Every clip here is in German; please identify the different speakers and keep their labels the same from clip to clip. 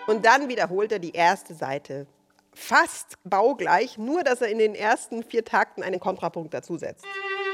Speaker 1: Und dann wiederholt er die erste Seite. Fast baugleich, nur dass er in den ersten 4 Takten einen Kontrapunkt dazusetzt.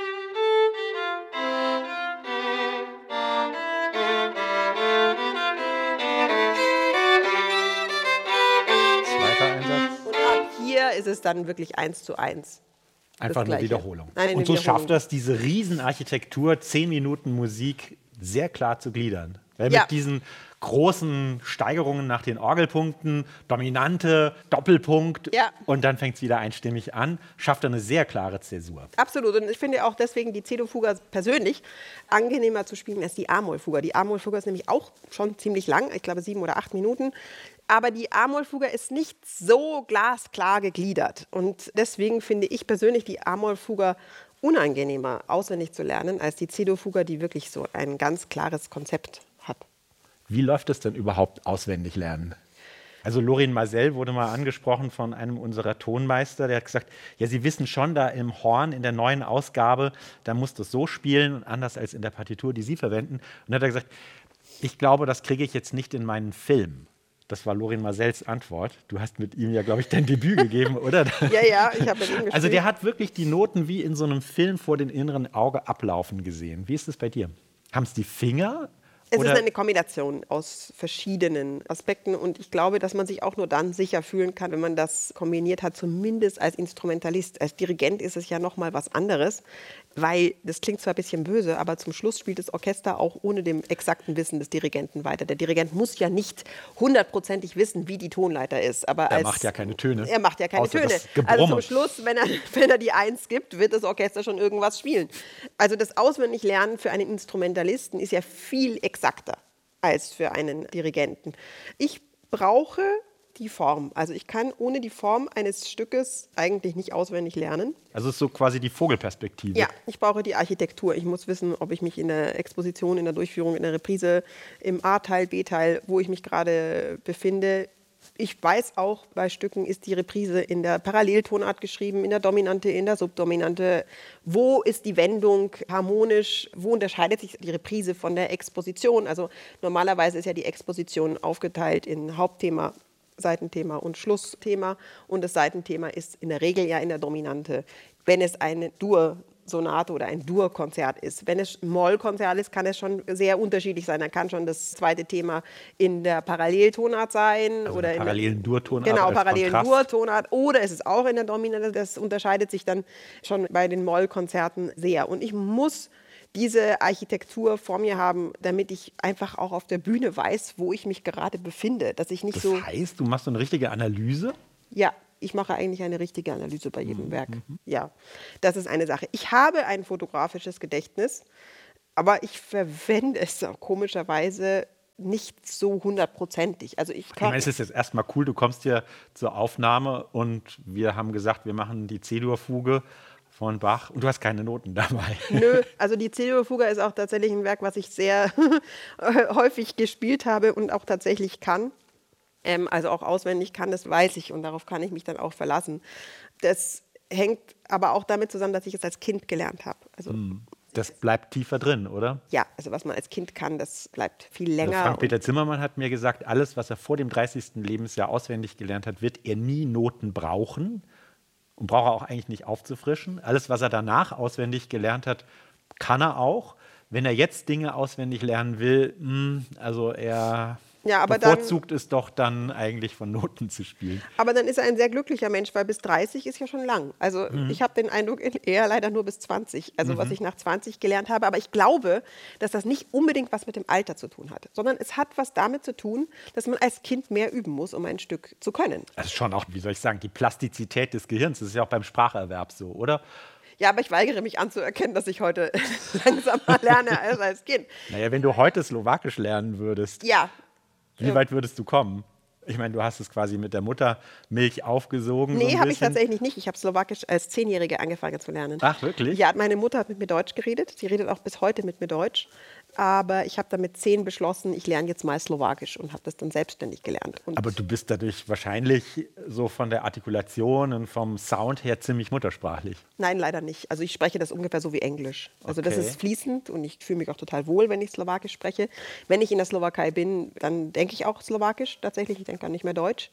Speaker 2: Zweiter Einsatz.
Speaker 1: Und ab hier ist es dann wirklich 1:1.
Speaker 2: Einfach eine Wiederholung.
Speaker 1: Nein,
Speaker 2: und so schafft das diese Riesenarchitektur, 10 Minuten Musik, sehr klar zu gliedern. Weil mit diesen großen Steigerungen nach den Orgelpunkten, Dominante, Doppelpunkt und dann fängt es wieder einstimmig an, schafft er eine sehr klare Zäsur.
Speaker 1: Absolut. Und ich finde auch deswegen die C-Dur-Fuga persönlich angenehmer zu spielen als die A-Moll-Fuga. Die A-Moll-Fuga ist nämlich auch schon ziemlich lang, ich glaube 7 oder 8 Minuten. Aber die A-Moll-Fuga ist nicht so glasklar gegliedert. Und deswegen finde ich persönlich die A-Moll-Fuga unangenehmer auswendig zu lernen als die C-Dur-Fuga, die wirklich so ein ganz klares Konzept hat.
Speaker 2: Wie läuft es denn überhaupt auswendig lernen? Also Lorin Maazel wurde mal angesprochen von einem unserer Tonmeister, der hat gesagt, ja, Sie wissen schon, da im Horn in der neuen Ausgabe, da muss das so spielen und anders als in der Partitur, die Sie verwenden. Und dann hat er gesagt, ich glaube, das kriege ich jetzt nicht in meinen Film. Das war Lorin Maazels Antwort. Du hast mit ihm ja, glaube ich, dein Debüt gegeben, oder?
Speaker 1: Ja, ich habe mit ihm gespielt.
Speaker 2: Also der hat wirklich die Noten wie in so einem Film vor dem inneren Auge ablaufen gesehen. Wie ist es bei dir? Haben es die Finger?
Speaker 1: Es ist eine Kombination aus verschiedenen Aspekten und ich glaube, dass man sich auch nur dann sicher fühlen kann, wenn man das kombiniert hat, zumindest als Instrumentalist. Als Dirigent ist es ja noch mal was anderes, weil das klingt zwar ein bisschen böse, aber zum Schluss spielt das Orchester auch ohne dem exakten Wissen des Dirigenten weiter. Der Dirigent muss ja nicht 100%ig wissen, wie die Tonleiter ist. Aber
Speaker 2: er macht ja keine Töne.
Speaker 1: Er macht ja keine Töne. Also zum Schluss, wenn er die 1 gibt, wird das Orchester schon irgendwas spielen. Also das Auswendiglernen für einen Instrumentalisten ist ja viel exakter als für einen Dirigenten. Ich brauche die Form. Also ich kann ohne die Form eines Stückes eigentlich nicht auswendig lernen.
Speaker 2: Also es ist so quasi die Vogelperspektive.
Speaker 1: Ja, ich brauche die Architektur. Ich muss wissen, ob ich mich in der Exposition, in der Durchführung, in der Reprise, im A-Teil, B-Teil, wo ich mich gerade befinde. Ich weiß auch, bei Stücken ist die Reprise in der Paralleltonart geschrieben, in der Dominante, in der Subdominante. Wo ist die Wendung harmonisch? Wo unterscheidet sich die Reprise von der Exposition? Also normalerweise ist ja die Exposition aufgeteilt in Hauptthema, Seitenthema und Schlussthema. Und das Seitenthema ist in der Regel ja in der Dominante. Wenn es eine Dur-Sonate oder ein Dur-Konzert ist. Wenn es ein Moll-Konzert ist, kann es schon sehr unterschiedlich sein. Dann kann schon das zweite Thema in der Paralleltonart sein.
Speaker 2: Also
Speaker 1: oder
Speaker 2: in der parallelen Dur-Tonart.
Speaker 1: Genau, parallelen Dur-Tonart. Oder es ist auch in der Dominante. Das unterscheidet sich dann schon bei den Moll-Konzerten sehr. Und ich muss diese Architektur vor mir haben, damit ich einfach auch auf der Bühne weiß, wo ich mich gerade befinde. Dass ich nicht
Speaker 2: das
Speaker 1: so.
Speaker 2: heißt, du machst so eine richtige Analyse?
Speaker 1: Ja, ich mache eigentlich eine richtige Analyse bei jedem Werk. Ja, das ist eine Sache. Ich habe ein fotografisches Gedächtnis, aber ich verwende es auch komischerweise nicht so 100%ig. Also ich
Speaker 2: meine, es ist jetzt erstmal cool, du kommst hier zur Aufnahme und wir haben gesagt, wir machen die C-Dur-Fuge von Bach und du hast keine Noten dabei.
Speaker 1: Nö, also die C-Dur-Fuga ist auch tatsächlich ein Werk, was ich sehr häufig gespielt habe und auch tatsächlich kann. Also auch auswendig kann, das weiß ich und darauf kann ich mich dann auch verlassen. Das hängt aber auch damit zusammen, dass ich es als Kind gelernt habe. Also,
Speaker 2: das bleibt tiefer drin, oder?
Speaker 1: Ja, also was man als Kind kann, das bleibt viel länger.
Speaker 2: Frank-Peter Zimmermann hat mir gesagt, alles, was er vor dem 30. Lebensjahr auswendig gelernt hat, wird er nie Noten brauchen und braucht er auch eigentlich nicht aufzufrischen. Alles, was er danach auswendig gelernt hat, kann er auch. Wenn er jetzt Dinge auswendig lernen will, also er bevorzugt es doch dann eigentlich von Noten zu spielen.
Speaker 1: Aber dann ist er ein sehr glücklicher Mensch, weil bis 30 ist ja schon lang. Also ich habe den Eindruck, eher leider nur bis 20, also was ich nach 20 gelernt habe. Aber ich glaube, dass das nicht unbedingt was mit dem Alter zu tun hat, sondern es hat was damit zu tun, dass man als Kind mehr üben muss, um ein Stück zu können.
Speaker 2: Also schon auch, wie soll ich sagen, die Plastizität des Gehirns. Das ist ja auch beim Spracherwerb so, oder?
Speaker 1: Ja, aber ich weigere mich anzuerkennen, dass ich heute langsamer lerne als Kind.
Speaker 2: Naja, wenn du heute Slowakisch lernen würdest, wie weit würdest du kommen? Ich meine, du hast es quasi mit der Muttermilch aufgesogen.
Speaker 1: Nee, habe ich tatsächlich nicht. Ich habe Slowakisch als 10-Jährige angefangen zu lernen.
Speaker 2: Ach, wirklich?
Speaker 1: Ja, meine Mutter hat mit mir Deutsch geredet. Sie redet auch bis heute mit mir Deutsch. aber ich habe dann mit 10 beschlossen, ich lerne jetzt mal Slowakisch und habe das dann selbstständig gelernt. Und
Speaker 2: Aber du bist dadurch wahrscheinlich so von der Artikulation und vom Sound her ziemlich muttersprachlich.
Speaker 1: nein, leider nicht. Also ich spreche das ungefähr so wie Englisch. Also das
Speaker 2: Okay.
Speaker 1: ist fließend und ich fühle mich auch total wohl, wenn ich Slowakisch spreche. Wenn ich in der Slowakei bin, dann denke ich auch Slowakisch tatsächlich. Ich denke gar nicht mehr Deutsch.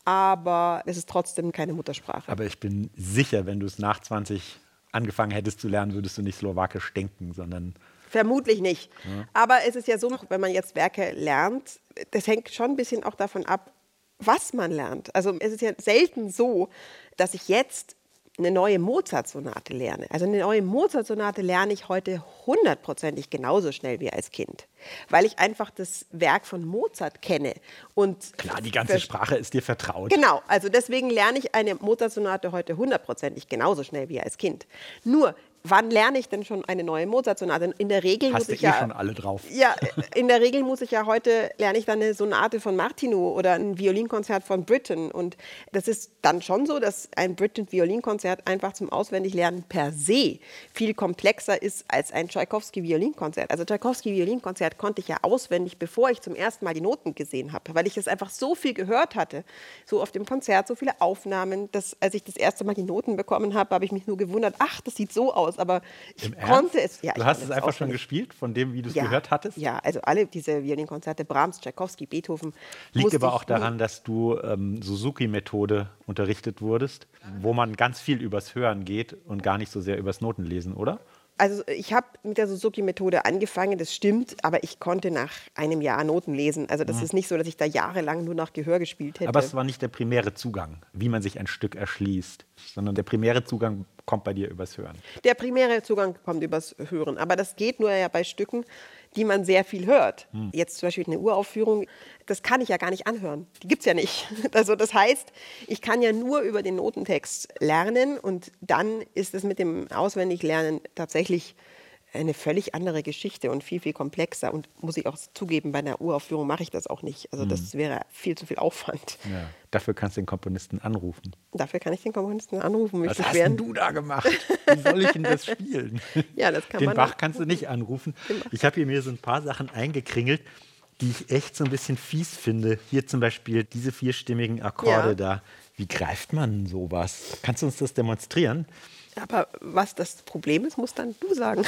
Speaker 1: Aber es ist trotzdem keine Muttersprache.
Speaker 2: Aber ich bin sicher, wenn du es nach 20 angefangen hättest zu lernen, würdest du nicht slowakisch denken, sondern
Speaker 1: Vermutlich nicht. Aber es ist ja so, wenn man jetzt Werke lernt, das hängt schon ein bisschen auch davon ab, was man lernt. Also es ist ja selten so, dass ich jetzt eine neue Mozart-Sonate lerne. Also eine neue Mozart-Sonate lerne ich heute 100%ig genauso schnell wie als Kind, weil ich einfach das Werk von Mozart kenne. Und
Speaker 2: klar, die ganze Sprache ist dir vertraut.
Speaker 1: Genau, also deswegen lerne ich eine Mozart-Sonate heute 100%ig genauso schnell wie als Kind. Nur, wann lerne ich denn schon eine neue Mozart-Sonate? In der Regel
Speaker 2: Hast
Speaker 1: muss
Speaker 2: du
Speaker 1: ich
Speaker 2: schon alle drauf.
Speaker 1: ja, in der Regel muss ich ja heute, lerne ich dann eine Sonate von Martinu oder ein Violinkonzert von Britten. Und das ist dann schon so, dass ein Britten-Violinkonzert einfach zum Auswendiglernen per se viel komplexer ist als ein Tschaikowski-Violinkonzert. Also Tschaikowski-Violinkonzert konnte ich ja auswendig, bevor ich zum ersten Mal die Noten gesehen habe, weil ich es einfach so viel gehört hatte, so auf dem Konzert, so viele Aufnahmen, dass als ich das erste Mal die Noten bekommen habe, habe ich mich nur gewundert, ach, das sieht so aus, aber ich
Speaker 2: Im
Speaker 1: konnte
Speaker 2: Ernst?
Speaker 1: es. Ja,
Speaker 2: Du
Speaker 1: ich
Speaker 2: hast
Speaker 1: konnte
Speaker 2: es
Speaker 1: es
Speaker 2: einfach schon
Speaker 1: auswendig.
Speaker 2: gespielt, von dem, wie du es
Speaker 1: Ja,
Speaker 2: gehört hattest?
Speaker 1: ja, also alle diese Violinkonzerte, Brahms, Tschaikowski, Beethoven.
Speaker 2: Liegt
Speaker 1: musste
Speaker 2: aber
Speaker 1: ich
Speaker 2: auch daran, dass du Suzuki-Methode unterrichtet wurdest, wo man ganz viel übers Hören geht und gar nicht so sehr übers Notenlesen, oder?
Speaker 1: Also ich habe mit der Suzuki-Methode angefangen, das stimmt, aber ich konnte nach einem Jahr Noten lesen. Also das ist nicht so, dass ich da jahrelang nur nach Gehör gespielt hätte.
Speaker 2: Aber es war nicht der primäre Zugang, wie man sich ein Stück erschließt, sondern der primäre Zugang kommt bei dir übers Hören.
Speaker 1: Der primäre Zugang kommt übers Hören, aber das geht nur ja bei Stücken, die man sehr viel hört. Jetzt zum Beispiel eine Uraufführung, das kann ich ja gar nicht anhören. Die gibt es ja nicht. Also das heißt, ich kann ja nur über den Notentext lernen und dann ist es mit dem Auswendiglernen tatsächlich eine völlig andere Geschichte und viel, viel komplexer. Und muss ich auch zugeben, bei einer Uraufführung mache ich das auch nicht. Also das wäre viel zu viel Aufwand.
Speaker 2: Ja. Dafür kannst du den Komponisten anrufen.
Speaker 1: Dafür kann ich den Komponisten anrufen. Mich
Speaker 2: Was hast
Speaker 1: beschweren.
Speaker 2: denn du da gemacht? Wie soll ich denn das spielen?
Speaker 1: Ja, das kann
Speaker 2: Den
Speaker 1: man
Speaker 2: Bach kannst du nicht anrufen. Ich habe hier mir so ein paar Sachen eingekringelt, die ich echt so ein bisschen fies finde. Hier zum Beispiel diese vierstimmigen Akkorde
Speaker 1: Ja.
Speaker 2: da. Wie greift man sowas? Kannst du uns das demonstrieren?
Speaker 1: Aber was das Problem ist, musst dann du sagen.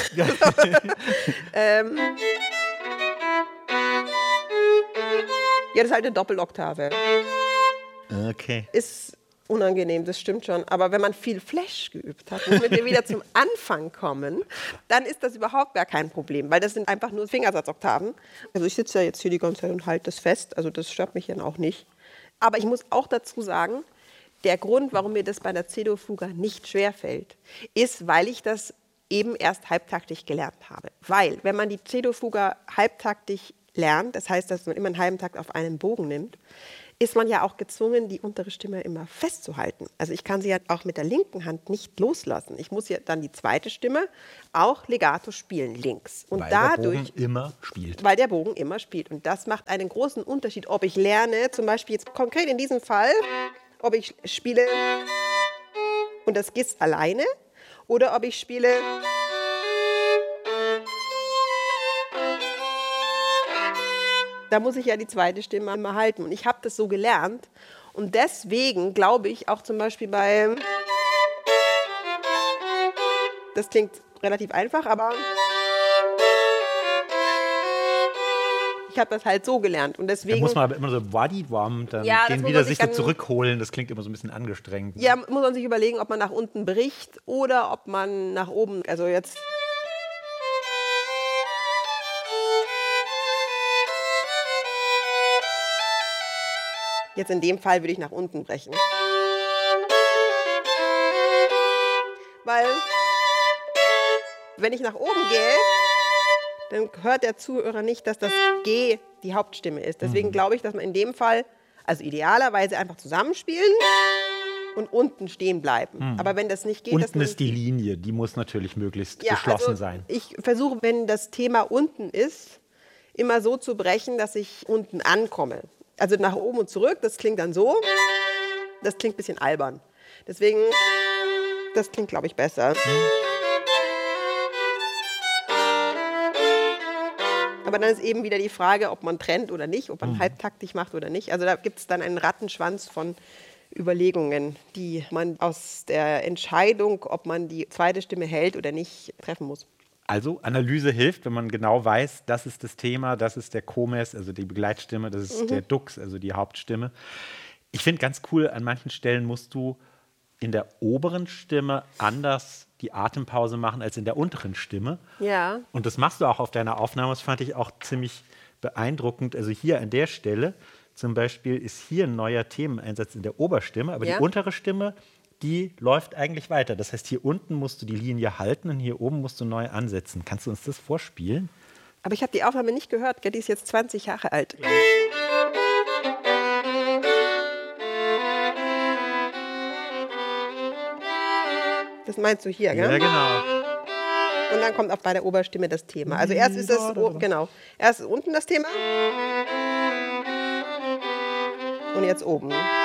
Speaker 1: Ja, das ist halt eine Doppeloktave.
Speaker 2: Okay.
Speaker 1: Ist unangenehm, das stimmt schon. Aber wenn man viel Flash geübt hat, womit wir wieder zum Anfang kommen, dann ist das überhaupt gar kein Problem, weil das sind einfach nur Fingersatzoktaven. Also ich sitze ja jetzt hier die ganze Zeit und halte das fest, also das stört mich dann auch nicht. Aber ich muss auch dazu sagen, der Grund, warum mir das bei der Cedo-Fuga nicht schwerfällt, ist, weil ich das eben erst halbtaktig gelernt habe. Weil, wenn man die Cedo-Fuga halbtaktig lernt, das heißt, dass man immer einen halben Takt auf einen Bogen nimmt, ist man ja auch gezwungen, die untere Stimme immer festzuhalten. Also ich kann sie ja auch mit der linken Hand nicht loslassen. Ich muss ja dann die zweite Stimme auch legato spielen, links. Und
Speaker 2: Weil
Speaker 1: dadurch,
Speaker 2: der Bogen immer spielt.
Speaker 1: weil der Bogen immer spielt. Und das macht einen großen Unterschied, ob ich lerne, zum Beispiel jetzt konkret in diesem Fall, ob ich spiele und das Gis alleine oder ob ich spiele da muss ich ja die zweite Stimme immer halten. Und ich habe das so gelernt. Und deswegen glaube ich auch zum Beispiel bei, das klingt relativ einfach, aber ich habe das halt so gelernt. Und
Speaker 2: Da
Speaker 1: deswegen
Speaker 2: muss man aber immer so Wadi-Wam, dann
Speaker 1: Ja, das
Speaker 2: den
Speaker 1: muss
Speaker 2: wieder
Speaker 1: man
Speaker 2: sich
Speaker 1: sich
Speaker 2: so
Speaker 1: dann-
Speaker 2: zurückholen. Das klingt immer so ein bisschen angestrengt.
Speaker 1: ja, muss man sich überlegen, ob man nach unten bricht oder ob man nach oben, also jetzt. Jetzt in dem Fall würde ich nach unten brechen. Weil, wenn ich nach oben gehe, dann hört der Zuhörer nicht, dass das G die Hauptstimme ist. Deswegen glaube ich, dass man in dem Fall, also idealerweise einfach zusammenspielen und unten stehen bleiben. Aber wenn das nicht geht, dass
Speaker 2: Unten
Speaker 1: man
Speaker 2: ist die Linie, die muss natürlich möglichst
Speaker 1: ja,
Speaker 2: geschlossen
Speaker 1: also
Speaker 2: sein.
Speaker 1: Ich versuche, wenn das Thema unten ist, immer so zu brechen, dass ich unten ankomme. Also nach oben und zurück, das klingt dann so. Das klingt ein bisschen albern. Deswegen, das klingt, glaube ich, besser. Aber dann ist eben wieder die Frage, ob man trennt oder nicht, ob man halbtaktig macht oder nicht. Also da gibt es dann einen Rattenschwanz von Überlegungen, die man aus der Entscheidung, ob man die zweite Stimme hält oder nicht, treffen muss.
Speaker 2: Also Analyse hilft, wenn man genau weiß, das ist das Thema, das ist der Komes, also die Begleitstimme, das ist der Dux, also die Hauptstimme. Ich finde ganz cool, an manchen Stellen musst du in der oberen Stimme anders die Atempause machen als in der unteren Stimme.
Speaker 1: Ja.
Speaker 2: Und das machst du auch auf deiner Aufnahme. Das fand ich auch ziemlich beeindruckend. Also hier an der Stelle zum Beispiel ist hier ein neuer Themeneinsatz in der Oberstimme, aber die untere Stimme, die läuft eigentlich weiter. Das heißt, hier unten musst du die Linie halten und hier oben musst du neu ansetzen. Kannst du uns das vorspielen?
Speaker 1: Aber ich habe die Aufnahme nicht gehört, gell? Die ist jetzt 20 Jahre alt. Das meinst du hier, gell?
Speaker 2: Ja, genau.
Speaker 1: Und dann kommt auch bei der Oberstimme das Thema. Also erst ist das, genau, erst ist unten das Thema und jetzt oben.